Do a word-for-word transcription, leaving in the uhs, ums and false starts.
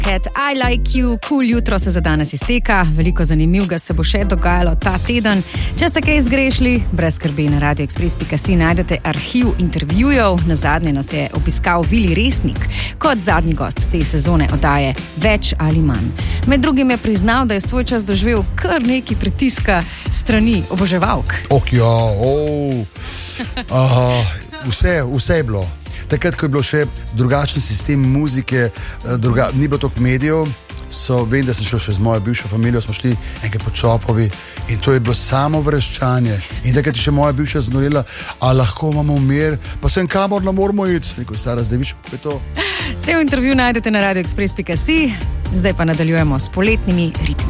Cat, I like you, cool jutro se za danes izteka, veliko zanimivega se bo še dogajalo ta teden. Če ste kaj zgrešili, brez skrbi, na radio express pika si najdete arhiv intervjujev. Na zadnje nas je obiskal Vili Resnik kot zadnji gost te sezone oddaje Več ali manj. Med drugim je priznal, da je svoj čas doživel kar neki pritiska strani oboževalk. Ok, ja, oh. uh, vse, vse je bilo. Takrat, ko je bilo še drugačen sistem muzike, druga, ni bilo toliko medijev, so, vem, da sem šel še z mojo bivšo familijo, smo šli nekaj po Čopovi in to je bilo samo vreščanje. In takrat je še moja bivša znorila, a lahko imamo mir, pa sem kamor ne moramo iti. Rekel, stara, zdaj viš, kako je to? Cel intervju najdete na radio express pika si, zdaj pa nadaljujemo s poletnimi ritmi.